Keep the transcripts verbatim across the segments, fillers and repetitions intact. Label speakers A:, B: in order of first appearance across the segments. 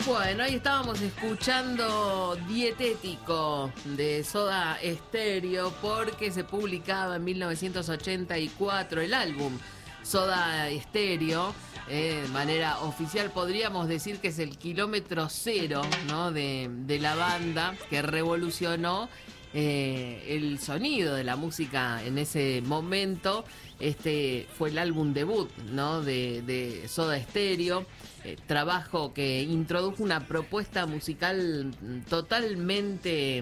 A: Bueno, ahí estábamos escuchando Dietético de Soda Stereo porque se publicaba en mil novecientos ochenta y cuatro el álbum Soda Stereo. Eh, de manera oficial podríamos decir que es el kilómetro cero, ¿no? de, de la banda que revolucionó eh, el sonido de la música en ese momento. Este fue el álbum debut, ¿no? de, de Soda Stereo. Eh, trabajo que introdujo una propuesta musical totalmente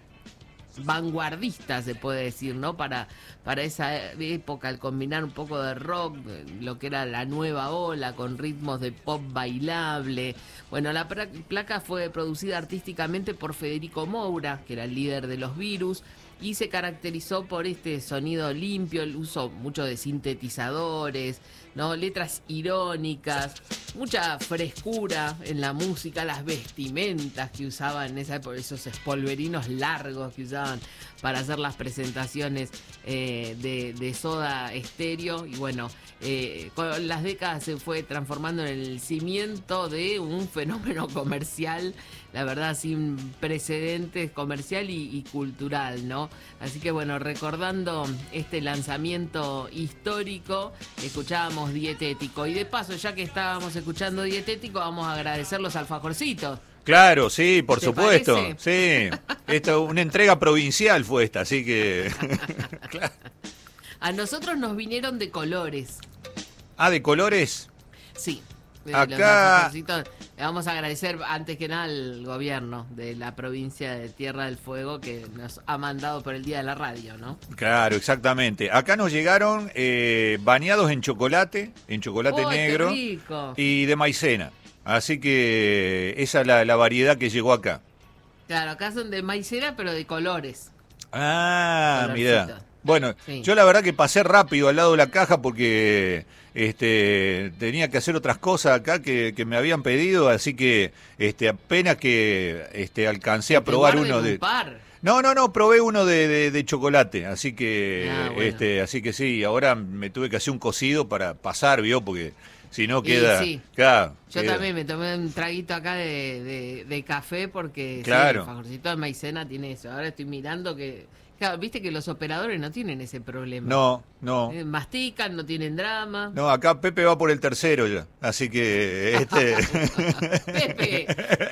A: vanguardista, se puede decir, ¿no? Para, para esa época, al combinar un poco de rock, lo que era la nueva ola, con ritmos de pop bailable. Bueno, la placa fue producida artísticamente por Federico Moura, que era el líder de Los Virus, y se caracterizó por este sonido limpio, el uso mucho de sintetizadores, ¿no? Letras irónicas, mucha frescura en la música, las vestimentas que usaban en esa época, esos espolverinos largos que usaban para hacer las presentaciones eh, de, de Soda Stereo. Y bueno, eh, con las décadas se fue transformando en el cimiento de un fenómeno comercial, la verdad, sin precedentes, comercial y, y cultural, ¿no? Así que bueno, recordando este lanzamiento histórico, escuchábamos Dietético. Y de paso, ya que estábamos escuchando Dietético, vamos a agradecer los alfajorcitos.
B: Claro, sí, por supuesto.
A: Parece?
B: Sí, esto, una entrega provincial fue esta, así que... Claro.
A: A nosotros nos vinieron de colores.
B: Ah, ¿de colores?
A: Sí. De
B: Acá...
A: los vamos a agradecer antes que nada al gobierno de la provincia de Tierra del Fuego que nos ha mandado por el Día de la Radio, ¿no?
B: Claro, exactamente. Acá nos llegaron eh, bañados en chocolate, en chocolate
A: ¡Oh,
B: negro
A: qué rico!
B: Y de maicena. Así que esa es la, la variedad que llegó acá.
A: Claro, acá son de maicena, pero de colores.
B: Ah,
A: Colorcito.
B: mirá. Bueno,
A: Sí.
B: yo la verdad que pasé rápido al lado de la caja porque este tenía que hacer otras cosas acá que, que me habían pedido, así que este apenas que este alcancé a probar uno de...
A: Un par.
B: No, no, no, probé uno de, de, de chocolate, así que
A: Ah, bueno.
B: este así que sí, ahora me tuve que hacer un cocido para pasar, ¿vio? Porque si no queda...
A: Y sí.
B: Claro,
A: Yo
B: queda-
A: también me tomé un traguito acá de, de, de café porque
B: Claro.
A: sí, el fajorcito de maicena tiene eso. Ahora estoy mirando que... Claro, viste que los operadores no tienen ese problema.
B: No, no.
A: Eh, mastican, no tienen drama.
B: No, acá Pepe va por el tercero ya, así que este
A: Pepe,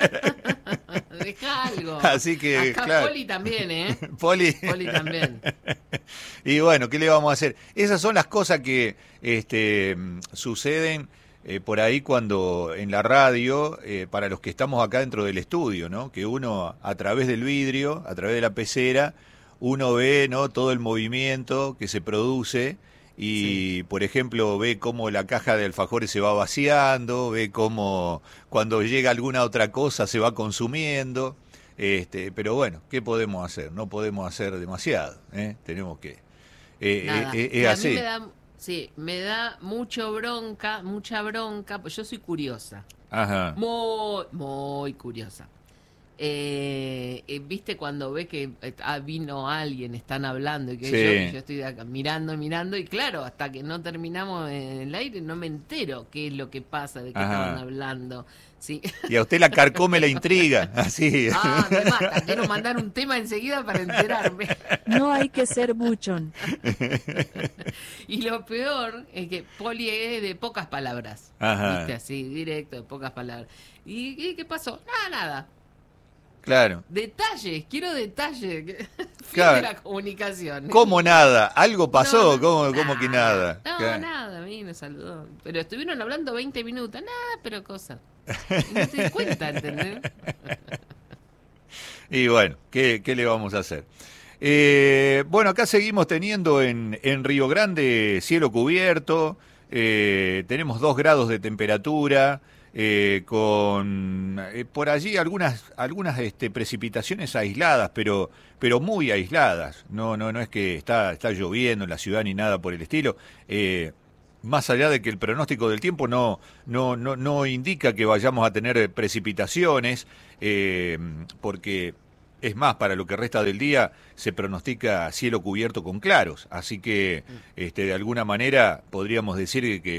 A: deja algo.
B: Así que,
A: Acá
B: claro.
A: Poli también, ¿eh?
B: Poli.
A: Poli también.
B: Y bueno, ¿qué le vamos a hacer? Esas son las cosas que este, suceden eh, por ahí cuando en la radio, eh, para los que estamos acá dentro del estudio, ¿no? Que uno a través del vidrio, a través de la pecera, uno ve, ¿no? Todo el movimiento que se produce y, sí. Por ejemplo, ve cómo la caja de alfajores se va vaciando, ve cómo cuando llega alguna otra cosa se va consumiendo. Este, pero bueno, ¿qué podemos hacer? No podemos hacer demasiado, ¿eh? Tenemos que... Eh,
A: Nada.
B: eh,
A: Y
B: eh,
A: a
B: así.
A: mí me da, sí, me da mucho bronca, mucha bronca, pues yo soy curiosa.
B: Ajá.
A: Muy, muy curiosa. Eh, eh, ¿Viste cuando ve que eh, ah, vino alguien, están hablando y que
B: Sí.
A: yo, yo estoy acá mirando, mirando y claro, hasta que no terminamos en el aire no me entero qué es lo que pasa, de qué
B: Ajá.
A: estaban hablando. Sí.
B: Y a usted la carcome la intriga, así.
A: Ah, me mata, quiero mandar un tema enseguida para enterarme.
C: No hay que ser buchón.
A: Y lo peor es que Poli es de pocas palabras.
B: Ajá.
A: ¿Viste? Así, directo, de pocas palabras. ¿Y, y qué pasó? Nada, nada.
B: Claro.
A: Detalles, quiero detalles. Fin
B: Claro.
A: de la comunicación.
B: ¿Cómo nada? ¿Algo pasó?
A: No, no,
B: ¿Cómo, cómo que nada?
A: No,
B: Claro.
A: nada, a mí me saludó. Pero estuvieron hablando veinte minutos. Nada, pero cosas. Y no te das cuenta, ¿entendés?
B: Y bueno, ¿qué, qué le vamos a hacer? Eh, bueno, acá seguimos teniendo en, en Río Grande cielo cubierto, eh, tenemos dos grados de temperatura, eh, con eh, por allí algunas algunas este, precipitaciones aisladas, pero pero muy aisladas. No no no es que está está lloviendo en la ciudad ni nada por el estilo. Eh, más allá de que el pronóstico del tiempo no no no no indica que vayamos a tener precipitaciones, eh, porque es más, para lo que resta del día se pronostica cielo cubierto con claros, así que este, de alguna manera podríamos decir que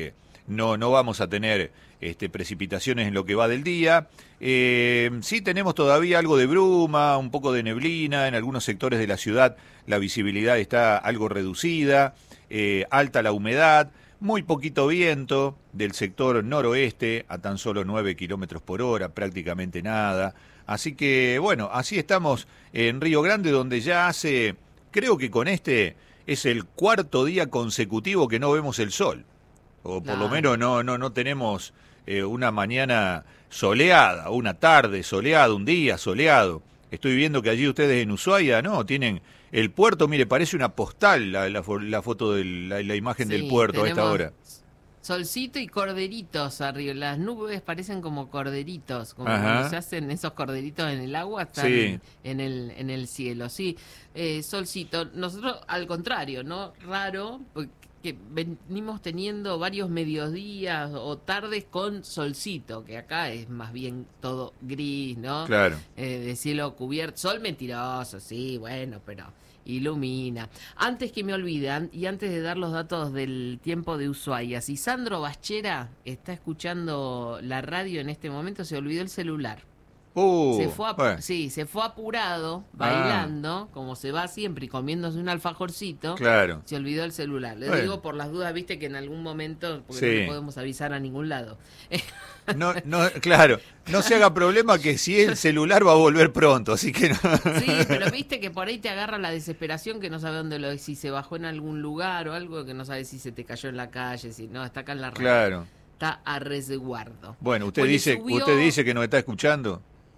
B: no, no vamos a tener este, precipitaciones en lo que va del día. Eh, sí tenemos todavía algo de bruma, un poco de neblina, en algunos sectores de la ciudad la visibilidad está algo reducida, eh, alta la humedad, muy poquito viento del sector noroeste a tan solo nueve kilómetros por hora, prácticamente nada. Así que, bueno, así estamos en Río Grande, donde ya hace, creo que con este es el cuarto día consecutivo que no vemos el sol. O por
A: Claro.
B: lo menos no, no, no tenemos eh, una mañana soleada, una tarde soleada, un día soleado. Estoy viendo que allí ustedes en Ushuaia, ¿no? Tienen el puerto, mire, parece una postal la, la, la foto de la, la imagen
A: Sí,
B: del puerto a esta
A: tenemos
B: hora.
A: solcito y corderitos arriba. Las nubes parecen como corderitos, como
B: Ajá.
A: cuando se hacen esos corderitos en el agua, están
B: Sí.
A: en el en el cielo. Sí, eh, solcito. Nosotros, al contrario, ¿no? Raro, porque venimos teniendo varios mediodías o tardes con solcito, que acá es más bien todo gris, ¿no?
B: Claro.
A: Eh, de cielo cubierto. Sol mentiroso, sí, bueno, pero ilumina. Antes que me olvidan, y antes de dar los datos del tiempo de Ushuaia, si Sandro Bachera está escuchando la radio en este momento, se olvidó el celular.
B: Uh,
A: Se fue, ap-
B: bueno,
A: sí, se fue apurado,
B: Ah.
A: bailando, como se va siempre y comiéndose un alfajorcito.
B: claro.
A: Se olvidó el celular. Le
B: Bueno.
A: digo por las dudas, viste que en algún momento, porque
B: Sí.
A: no le podemos avisar a ningún lado.
B: No, no, claro, no se haga problema que si el celular va a volver pronto, así que no.
A: Sí, pero viste que por ahí te agarra la desesperación, que no sabe dónde lo, si se bajó en algún lugar o algo, que no sabe si se te cayó en la calle, si no, está acá en la radio.
B: Claro.
A: Está a resguardo.
B: Bueno, usted
A: Bueno, y
B: dice,
A: subió-
B: usted dice que nos está escuchando.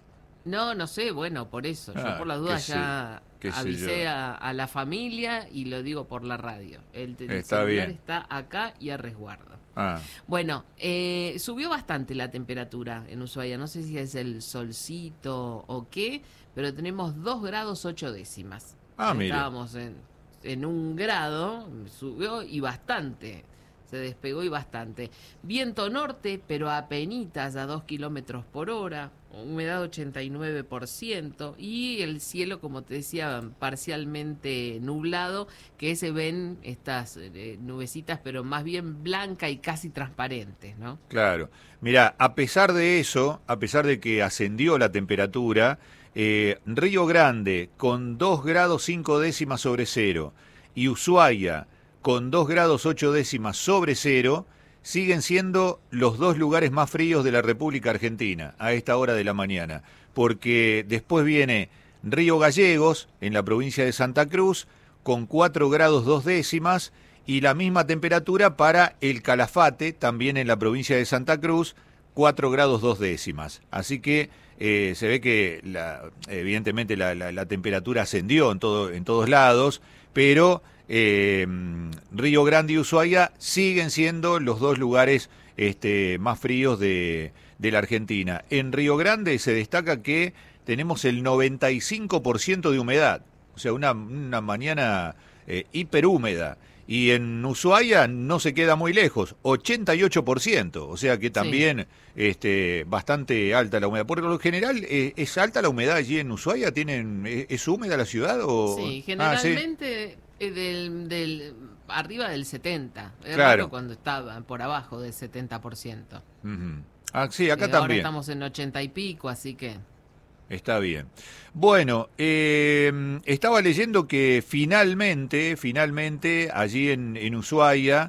A: No, no sé, bueno, por eso.
B: Ah,
A: Yo por las
B: qué
A: dudas
B: sé-
A: ya
B: qué sé
A: avisé
B: yo.
A: a, a la familia y lo digo por la radio. El, el
B: Está
A: celular
B: bien.
A: está acá y a resguardo.
B: Ah,
A: Bueno, eh, subió bastante la temperatura en Ushuaia. No sé si es el solcito o qué, pero tenemos dos grados ocho décimas.
B: Ah, mire.
A: Estábamos en, en un grado, subió y bastante. Se despegó y bastante. Viento norte, pero apenitas a dos kilómetros por hora. Humedad ochenta y nueve por ciento. Y el cielo, como te decía, parcialmente nublado, que se ven estas eh, nubecitas, pero más bien blanca y casi transparentes, ¿no?
B: claro. Mira, a pesar de eso, a pesar de que ascendió la temperatura, eh, Río Grande con dos grados cinco décimas sobre cero y Ushuaia con dos grados ocho décimas sobre cero, siguen siendo los dos lugares más fríos de la República Argentina a esta hora de la mañana, porque después viene Río Gallegos, en la provincia de Santa Cruz, con cuatro grados dos décimas, y la misma temperatura para el Calafate, también en la provincia de Santa Cruz, cuatro grados dos décimas. Así que eh, se ve que la, evidentemente la, la, la temperatura ascendió en, todo, en todos lados, pero eh, Río Grande y Ushuaia siguen siendo los dos lugares este, más fríos de, de la Argentina. En Río Grande se destaca que tenemos el noventa y cinco por ciento de humedad, o sea, una, una mañana eh, hiperhúmeda. Y en Ushuaia no se queda muy lejos, ochenta y ocho por ciento, o sea que también sí. este, bastante alta la humedad. Por lo general, eh, ¿es alta la humedad allí en Ushuaia? ¿Tienen, es, ¿Es húmeda la ciudad? O...
A: Sí, generalmente ah, ¿sí? Del, del, arriba del setenta. Es
B: claro.
A: raro cuando estaba por abajo del setenta por ciento.
B: Uh-huh. Ah, sí, acá
A: eh,
B: también.
A: Ahora estamos en ochenta y pico, así que...
B: Está bien. Bueno, eh, estaba leyendo que finalmente, finalmente, allí en, en Ushuaia,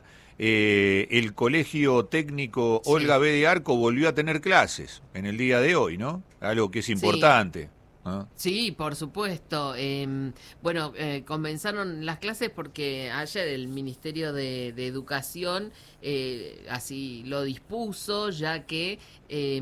B: eh, el Colegio Técnico sí. Olga B. de Arco volvió a tener clases en el día de hoy, ¿no? Algo que es importante.
A: Sí.
B: ¿no?
A: Sí, por supuesto. Eh, bueno, eh, comenzaron las clases porque ayer el Ministerio de, de Educación eh, así lo dispuso, ya que eh,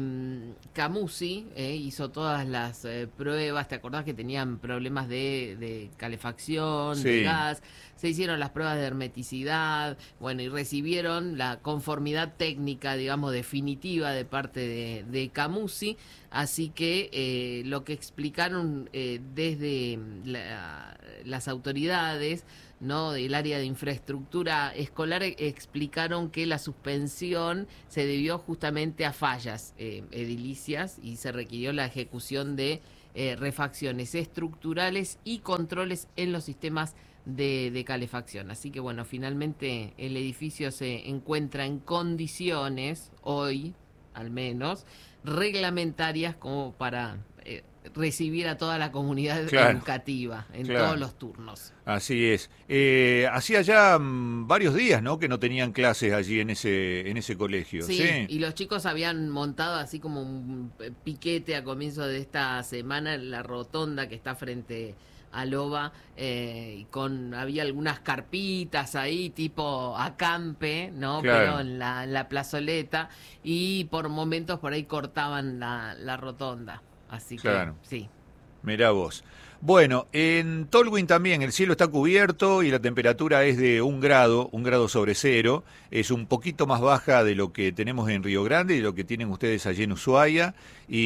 A: Camusi eh, hizo todas las eh, pruebas. ¿Te acordás que tenían problemas de, de calefacción,
B: sí.
A: de gas? Se hicieron las pruebas de hermeticidad, bueno, y recibieron la conformidad técnica, digamos, definitiva de parte de, de Camusi. Así que eh, lo que explicaron eh, desde la, las autoridades, ¿no?, del área de infraestructura escolar, explicaron que la suspensión se debió justamente a fallas eh, edilicias y se requirió la ejecución de eh, refacciones estructurales y controles en los sistemas de, de calefacción. Así que bueno, finalmente el edificio se encuentra en condiciones, hoy al menos, reglamentarias como para eh, recibir a toda la comunidad
B: claro,
A: educativa en
B: claro.
A: todos los turnos.
B: Así es. Eh, hacía ya mmm, varios días, ¿no?, que no tenían clases allí en ese en ese colegio.
A: Sí,
B: sí,
A: y los chicos habían montado así como un piquete a comienzo de esta semana en la rotonda que está frente a Loba, eh, y con había algunas carpitas ahí tipo acampe, ¿no?
B: Claro.
A: Pero en la, en la plazoleta, y por momentos por ahí cortaban la, la rotonda. Así
B: claro.
A: que sí.
B: Mirá vos. Bueno, en Tolwyn también el cielo está cubierto y la temperatura es de un grado, un grado sobre cero. Es un poquito más baja de lo que tenemos en Río Grande y de lo que tienen ustedes allí en Ushuaia.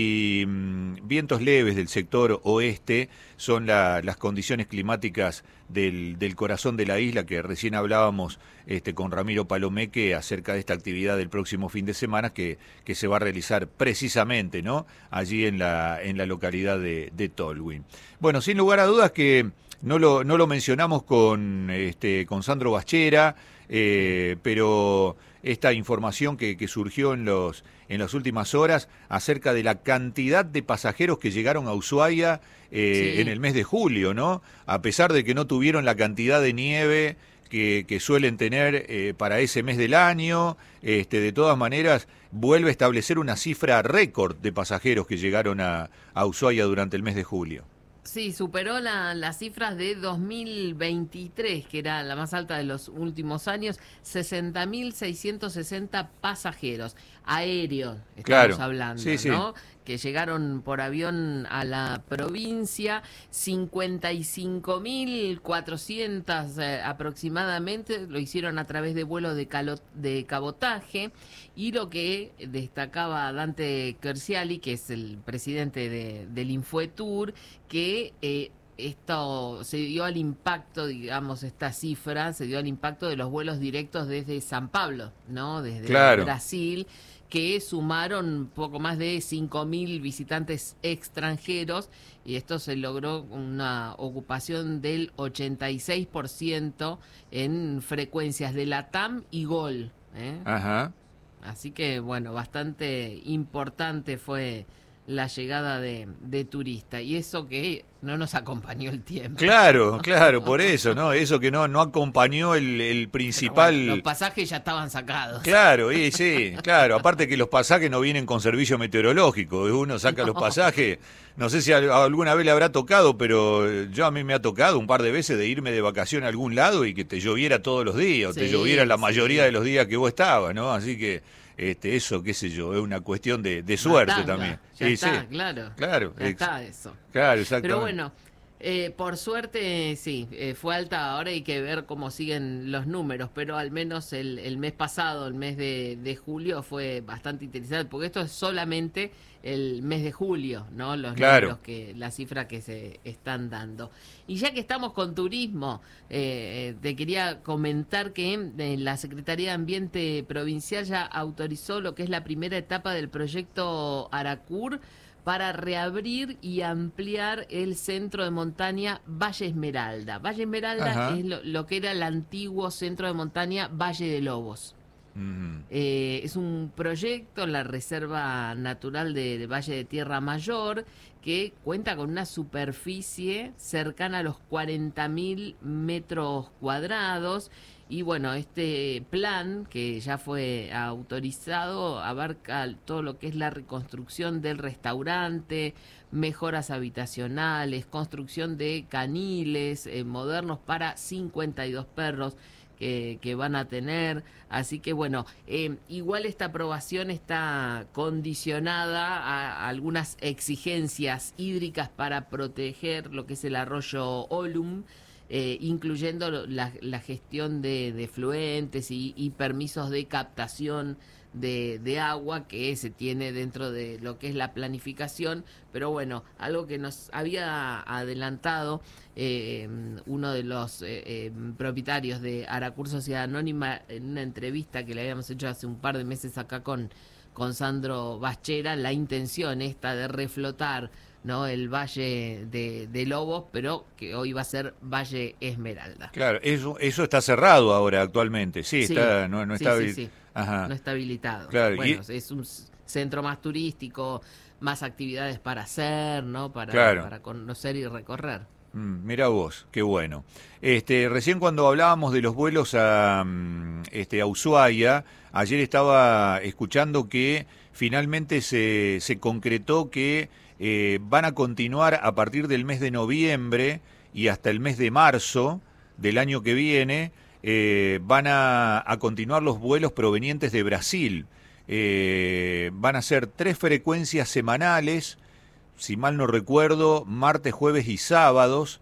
B: Y mmm, vientos leves del sector oeste son la, las condiciones climáticas del, del corazón de la isla, que recién hablábamos este, con Ramiro Palomeque acerca de esta actividad del próximo fin de semana que, que se va a realizar precisamente, ¿no?, allí en la, en la localidad de, de Tolwyn. Bueno, sin lugar a dudas que no lo, no lo mencionamos con, este, con Sandro Baschera, eh, pero esta información que, que surgió en, los, en las últimas horas acerca de la cantidad de pasajeros que llegaron a Ushuaia eh,
A: Sí.
B: en el mes de julio, ¿no? A pesar de que no tuvieron la cantidad de nieve que, que suelen tener eh, para ese mes del año, este, de todas maneras vuelve a establecer una cifra récord de pasajeros que llegaron a, a Ushuaia durante el mes de julio.
A: Sí, superó la, las cifras de dos mil veintitrés, que era la más alta de los últimos años, sesenta mil seiscientos sesenta pasajeros aéreos, estamos
B: Claro.
A: hablando,
B: Sí, sí.
A: ¿no? Que llegaron por avión a la provincia, cincuenta y cinco mil cuatrocientos eh, aproximadamente lo hicieron a través de vuelos de, calo- de cabotaje, y lo que destacaba Dante Kerciali, que es el presidente de, del Infoetour, que eh, esto se dio al impacto, digamos, esta cifra se dio al impacto de los vuelos directos desde San Pablo, ¿no? Desde
B: Claro.
A: Brasil, que sumaron poco más de cinco mil visitantes extranjeros, y esto se logró una ocupación del ochenta y seis por ciento en frecuencias de LATAM y Gol, ¿eh?
B: Ajá.
A: Así que, bueno, bastante importante fue la llegada de, de turistas, y eso que no nos acompañó el tiempo.
B: Claro, claro, por eso, ¿no? Eso que no, no acompañó el, el
A: Pero
B: principal...
A: bueno, los pasajes ya estaban sacados.
B: Claro, y sí, claro. Aparte que los pasajes no vienen con servicio meteorológico. Uno saca los pasajes, no sé si a- alguna vez le habrá tocado, pero yo a mí me ha tocado un par de veces de irme de vacaciones a algún lado y que te lloviera todos los días, o te
A: Sí,
B: lloviera la
A: sí.
B: mayoría de los días que vos estabas, ¿no? Así que este, eso, qué sé yo, es una cuestión de, de suerte
A: Matanga,
B: también.
A: Ya
B: Sí,
A: está,
B: sí.
A: claro.
B: Claro,
A: Ya
B: ex-
A: está eso.
B: Claro, exactamente.
A: Pero bueno, eh, por suerte sí, eh, fue alta. Ahora hay que ver cómo siguen los números, pero al menos el, el mes pasado, el mes de, de julio, fue bastante interesante, porque esto es solamente el mes de julio, ¿no? Los
B: Claro.
A: números, que la cifra que se están dando. Y ya que estamos con turismo, eh, te quería comentar que eh, la Secretaría de Ambiente Provincial ya autorizó lo que es la primera etapa del proyecto Aracur para reabrir y ampliar el centro de montaña Valle Esmeralda. Valle Esmeralda
B: Ajá.
A: es lo, lo que era el antiguo centro de montaña Valle de Lobos.
B: Ujú.
A: Eh, es un proyecto en la Reserva Natural de, de Valle de Tierra Mayor, que cuenta con una superficie cercana a los cuarenta mil metros cuadrados. Y bueno, este plan, que ya fue autorizado, abarca todo lo que es la reconstrucción del restaurante, mejoras habitacionales, construcción de caniles eh, modernos para cincuenta y dos perros que, que van a tener. Así que bueno, eh, igual esta aprobación está condicionada a, a algunas exigencias hídricas para proteger lo que es el arroyo Olum, eh, incluyendo la, la gestión de, de fluentes y, y permisos de captación de, de agua que se tiene dentro de lo que es la planificación. Pero bueno, algo que nos había adelantado eh, uno de los eh, eh, propietarios de Aracur Sociedad Anónima en una entrevista que le habíamos hecho hace un par de meses acá con, con Sandro Baschera, la intención esta de reflotar ¿no? El Valle de, de Lobos, pero que hoy va a ser Valle Esmeralda.
B: Claro, eso eso está cerrado ahora actualmente, sí,
A: Sí,
B: está no, no
A: sí,
B: está,
A: sí, sí.
B: Ajá.
A: No está habilitado.
B: Claro,
A: Bueno,
B: y...
A: es un centro más turístico, más actividades para hacer, ¿no? Para,
B: claro.
A: para conocer y recorrer.
B: Mm, mira vos, qué bueno. Este, recién cuando hablábamos de los vuelos a, este, a Ushuaia, ayer estaba escuchando que finalmente se, se concretó que eh, van a continuar a partir del mes de noviembre y hasta el mes de marzo del año que viene, eh, van a, a continuar los vuelos provenientes de Brasil. Eh, van a ser tres frecuencias semanales, si mal no recuerdo, martes, jueves y sábados,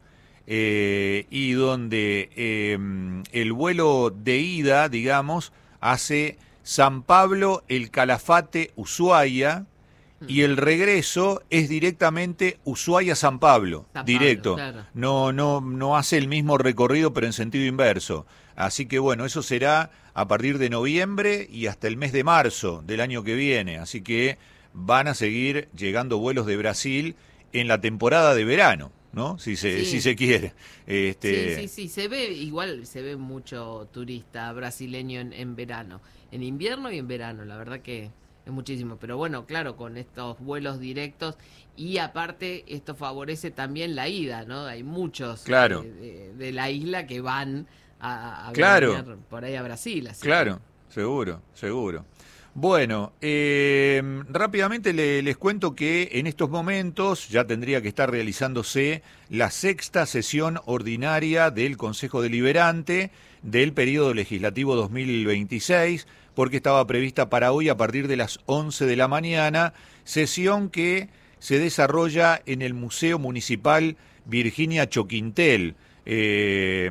B: eh, y donde eh, el vuelo de ida, digamos, hace San Pablo, El Calafate, Ushuaia, y el regreso es directamente Ushuaia-San Pablo,
A: San
B: directo.
A: Pablo, claro.
B: No, no, no hace el mismo recorrido, pero en sentido inverso. Así que bueno, eso será a partir de noviembre y hasta el mes de marzo del año que viene. Así que van a seguir llegando vuelos de Brasil en la temporada de verano, ¿no? Si se,
A: Sí.
B: si se quiere. Este...
A: Sí, sí, sí, se ve, igual se ve mucho turista brasileño en, en verano, en invierno y en verano, la verdad que es muchísimo, pero bueno, claro, con estos vuelos directos y aparte esto favorece también la ida, ¿no? Hay muchos
B: Claro.
A: de, de, de la isla que van a, a
B: claro.
A: venir por ahí a Brasil. Así
B: claro,
A: que...
B: seguro, seguro. Bueno, eh, rápidamente le, les cuento que en estos momentos ya tendría que estar realizándose la sexta sesión ordinaria del Consejo Deliberante del periodo legislativo dos mil veintiséis, porque estaba prevista para hoy a partir de las once de la mañana, sesión que se desarrolla en el Museo Municipal Virginia Choquintel. Eh,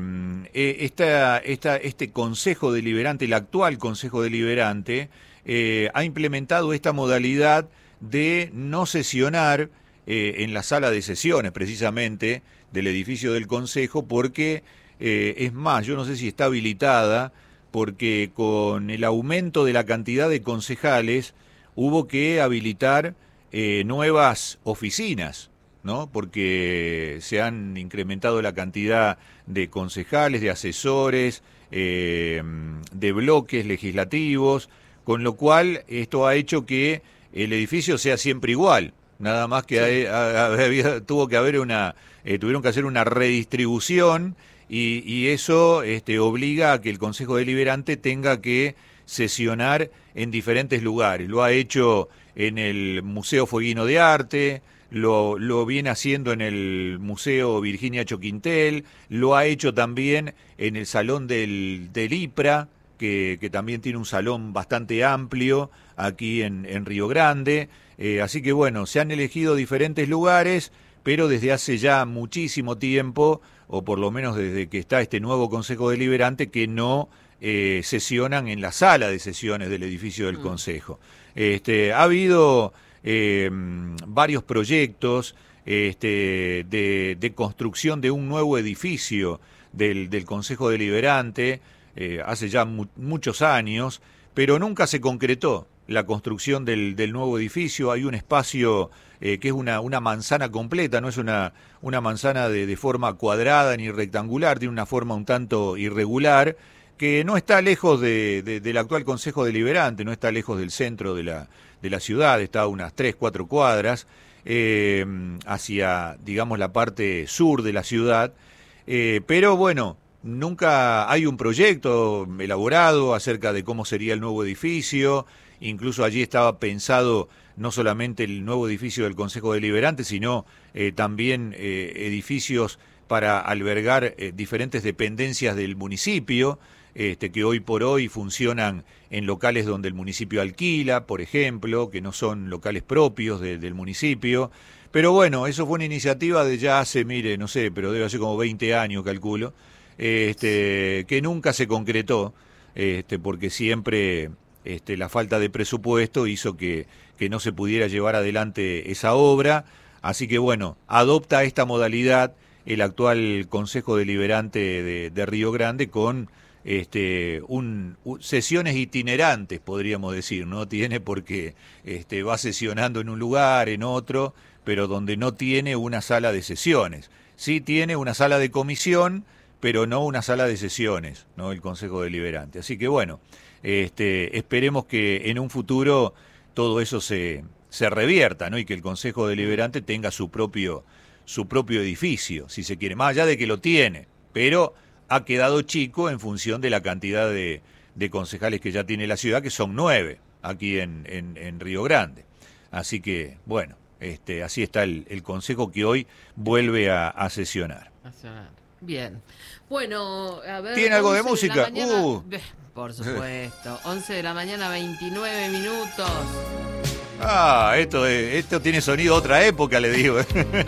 B: esta, esta, este Consejo Deliberante, el actual Consejo Deliberante, Eh, ha implementado esta modalidad de no sesionar eh, en la sala de sesiones, precisamente, del edificio del Consejo, porque, eh, es más, yo no sé si está habilitada, porque con el aumento de la cantidad de concejales hubo que habilitar eh, nuevas oficinas, ¿no? Porque se han incrementado la cantidad de concejales, de asesores, eh, de bloques legislativos, con lo cual esto ha hecho que el edificio sea siempre igual, nada más que sí. ha, ha, había, tuvo que haber una, eh, tuvieron que hacer una redistribución y, y eso este, obliga a que el Consejo Deliberante tenga que sesionar en diferentes lugares. Lo ha hecho en el Museo Fueguino de Arte, lo, lo viene haciendo en el Museo Virginia Choquintel, lo ha hecho también en el Salón del, del IPRA, Que, que también tiene un salón bastante amplio aquí en, en Río Grande, eh, así que bueno, se han elegido diferentes lugares, pero desde hace ya muchísimo tiempo, o por lo menos desde que está este nuevo Consejo Deliberante, que no eh, sesionan en la sala de sesiones del edificio del mm. Consejo. Este, ha habido eh, varios proyectos este, de, de construcción de un nuevo edificio del, del Consejo Deliberante, Eh, hace ya mu muchos años, pero nunca se concretó la construcción del, del nuevo edificio. Hay un espacio eh, que es una, una manzana completa, no es una, una manzana de, de forma cuadrada ni rectangular, tiene una forma un tanto irregular, que no está lejos de, de, del actual Consejo Deliberante, no está lejos del centro de la, de la ciudad, está a unas tres, cuatro cuadras, eh, hacia, digamos, la parte sur de la ciudad, eh, pero bueno, nunca hay un proyecto elaborado acerca de cómo sería el nuevo edificio, incluso allí estaba pensado no solamente el nuevo edificio del Consejo Deliberante, sino eh, también eh, edificios para albergar eh, diferentes dependencias del municipio, este, que hoy por hoy funcionan en locales donde el municipio alquila, por ejemplo, que no son locales propios de, del municipio. Pero bueno, eso fue una iniciativa de ya hace, mire, no sé, pero debe hacer como veinte años, calculo, Este, que nunca se concretó, este, porque siempre este, la falta de presupuesto hizo que, que no se pudiera llevar adelante esa obra, así que bueno, adopta esta modalidad el actual Consejo Deliberante de, de Río Grande con este, un, un- sesiones itinerantes, podríamos decir, ¿no? Tiene porque este, va sesionando en un lugar, en otro, pero donde no tiene una sala de sesiones. Sí tiene una sala de comisión, pero no una sala de sesiones, ¿no? El Consejo Deliberante. Así que bueno, este, esperemos que en un futuro todo eso se, se revierta, ¿no? Y que el Consejo Deliberante tenga su propio, su propio edificio, si se quiere, más allá de que lo tiene, pero ha quedado chico en función de la cantidad de, de concejales que ya tiene la ciudad, que son nueve aquí en, en, en Río Grande. Así que, bueno, este, así está el, el Consejo que hoy vuelve a, a sesionar.
A: Bien. Bueno, a ver...
B: ¿Tiene algo de
A: once
B: música?
A: la mañana-
B: Uh.
A: Por supuesto. once de la mañana, veintinueve minutos.
B: Ah, esto, es- esto tiene sonido de otra época, le digo.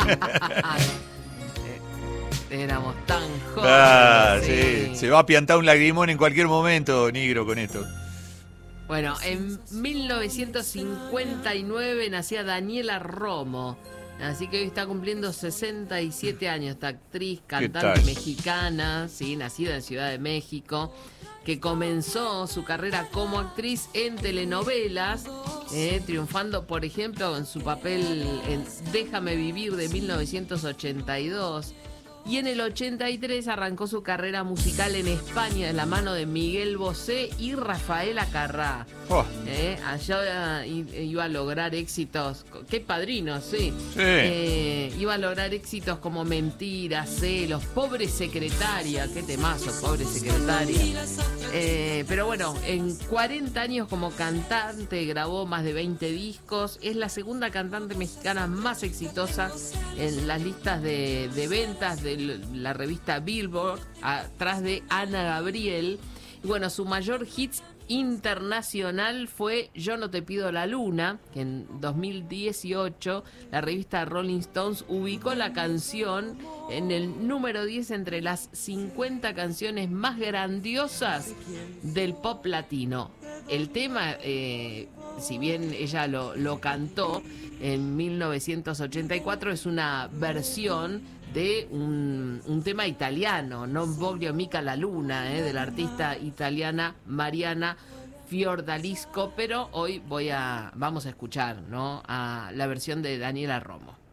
A: Éramos tan jóvenes.
B: Ah,
A: sí.
B: sí. Se va a piantar un lagrimón en cualquier momento, Nigro, con esto.
A: Bueno, en mil novecientos cincuenta y nueve nacía Daniela Romo. Así que hoy está cumpliendo sesenta y siete años. Esta actriz, cantante
B: tal?
A: mexicana, sí, nacida en Ciudad de México, que comenzó su carrera como actriz en telenovelas, eh, triunfando, por ejemplo, en su papel en Déjame Vivir de mil novecientos ochenta y dos. Y en el ochenta y tres arrancó su carrera musical en España de la mano de Miguel Bosé y Rafaela Carrá.
B: Oh,
A: Eh, allá i- iba a lograr éxitos. ¡Qué padrino, sí!
B: sí.
A: Eh, iba a lograr éxitos como Mentiras, Celos, Pobre Secretaria. ¡Qué temazo, Pobre Secretaria! Eh, pero bueno, en cuarenta años como cantante grabó más de veinte discos. Es la segunda cantante mexicana más exitosa en las listas de, de ventas de la revista Billboard, atrás de Ana Gabriel. Y bueno, su mayor hit internacional fue Yo no te pido la luna, que en dos mil dieciocho la revista Rolling Stones ubicó la canción en el número diez entre las cincuenta canciones más grandiosas del pop latino. El tema, eh, si bien ella lo, lo cantó en mil novecientos ochenta y cuatro, es una versión de un, un tema italiano, Non voglio mica la luna, eh, de la artista italiana Mariana Fiordalisco, pero hoy voy a vamos a escuchar, ¿no?, a la versión de Daniela Romo.